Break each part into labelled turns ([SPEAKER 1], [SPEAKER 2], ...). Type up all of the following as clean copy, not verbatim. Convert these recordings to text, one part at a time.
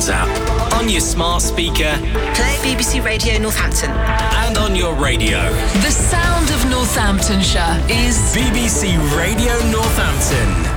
[SPEAKER 1] Wales app, on your smart speaker,
[SPEAKER 2] play BBC Radio Northampton,
[SPEAKER 1] and on your radio.
[SPEAKER 3] The sound of Northamptonshire is
[SPEAKER 1] BBC Radio Northampton.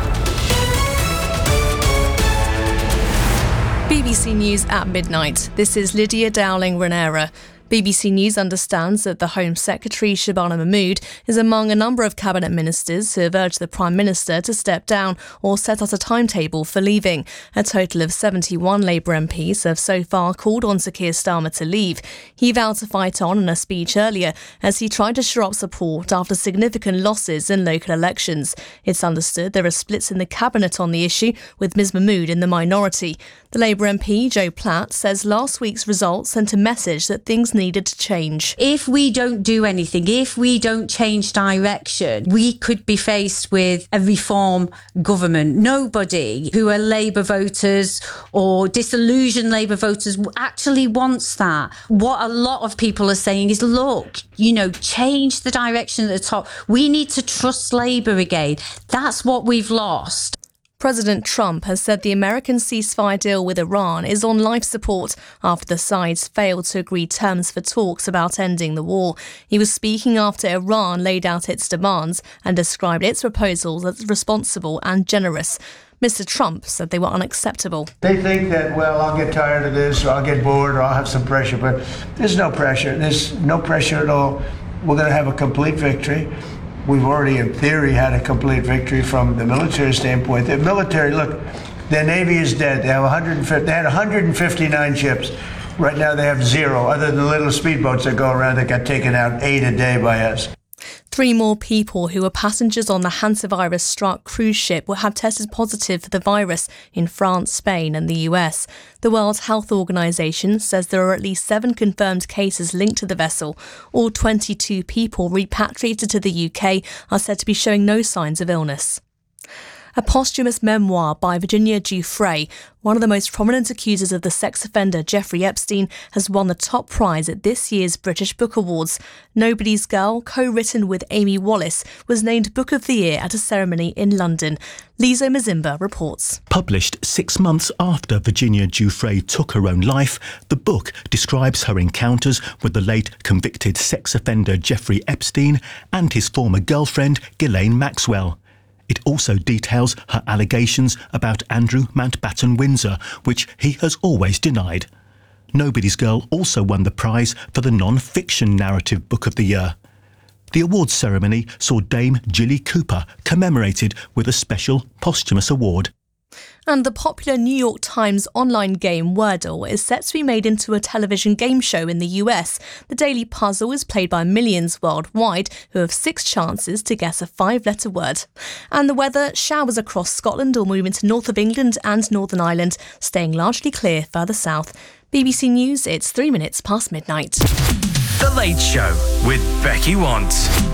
[SPEAKER 4] BBC News at midnight. This is Lydia Dowling-Ranera. BBC News understands that the Home Secretary, Shabana Mahmood, is among a number of Cabinet Ministers who have urged the Prime Minister to step down or set out a timetable for leaving. A total of 71 Labour MPs have so far called on Sir Keir Starmer to leave. He vowed to fight on in a speech earlier as he tried to shore up support after significant losses in local elections. It's understood there are splits in the Cabinet on the issue, with Ms Mahmood in the minority. The Labour MP, Joe Platt, says last week's results sent a message that things needed to change.
[SPEAKER 5] If we don't do anything, if we don't change direction, we could be faced with a reform government. Nobody who are Labour voters or disillusioned Labour voters actually wants that. What a lot of people are saying is, look, change the direction at the top. We need to trust Labour again. That's what we've lost.
[SPEAKER 4] President Trump has said the American ceasefire deal with Iran is on life support after the sides failed to agree terms for talks about ending the war. He was speaking after Iran laid out its demands and described its proposals as responsible and generous. Mr. Trump said they were unacceptable.
[SPEAKER 6] They think that, I'll get tired of this, or I'll get bored, or I'll have some pressure, but there's no pressure. There's no pressure at all. We're going to have a complete victory. We've already, in theory, had a complete victory from the military standpoint. The military, look, their Navy is dead. They had 159 ships. Right now they have 0, other than little speedboats that go around that got taken out 8 a day by us.
[SPEAKER 4] 3 more people who were passengers on the hantavirus-struck cruise ship will have tested positive for the virus in France, Spain and the US. The World Health Organization says there are at least 7 confirmed cases linked to the vessel. All 22 people repatriated to the UK are said to be showing no signs of illness. A posthumous memoir by Virginia Giuffre, one of the most prominent accusers of the sex offender Jeffrey Epstein, has won the top prize at this year's British Book Awards. Nobody's Girl, co-written with Amy Wallace, was named Book of the Year at a ceremony in London. Lizo Mazimba reports.
[SPEAKER 7] Published 6 months after Virginia Giuffre took her own life, the book describes her encounters with the late convicted sex offender Jeffrey Epstein and his former girlfriend Ghislaine Maxwell. It also details her allegations about Andrew Mountbatten Windsor, which he has always denied. Nobody's Girl also won the prize for the non-fiction narrative book of the year. The awards ceremony saw Dame Jilly Cooper commemorated with a special posthumous award.
[SPEAKER 4] And the popular New York Times online game Wordle is set to be made into a television game show in the US. The daily puzzle is played by millions worldwide who have 6 chances to guess a 5-letter word. And the weather, showers across Scotland will move into north of England and Northern Ireland, staying largely clear further south. BBC News, it's 3 minutes past midnight.
[SPEAKER 1] The Late Show with Becky Want.